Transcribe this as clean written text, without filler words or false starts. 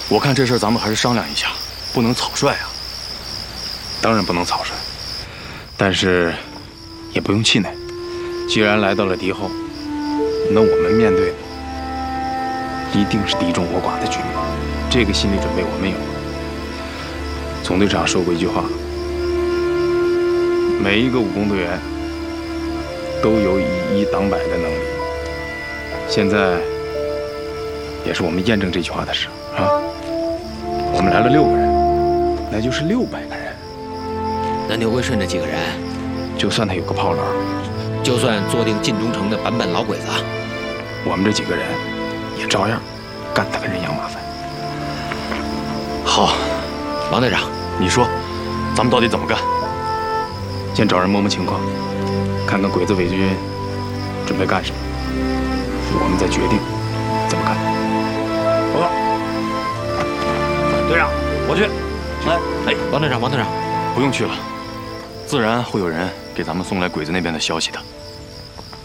我看这事儿咱们还是商量一下，不能草率啊。 当然不能草率，但是也不用气馁。既然来到了敌后，那我们面对的一定是敌众我寡的局面，这个心理准备我们有。总队长说过一句话：每一个武工队员都有以一挡百的能力。现在也是我们验证这句话的时候啊！我们来了6个人，那就是600个人。 那牛归顺这几个人， 就算他有个炮楼， 就算坐定晋中城的版本老鬼子， 我们这几个人也照样干他个人仰马翻。 好， 王队长， 你说，咱们到底怎么干？ 先找人摸摸情况，看看鬼子伪军准备干什么，我们再决定怎么干。 报告，队长，我去。 哎，王队长， 不用去了，自然会有人给咱们送来鬼子那边的消息的。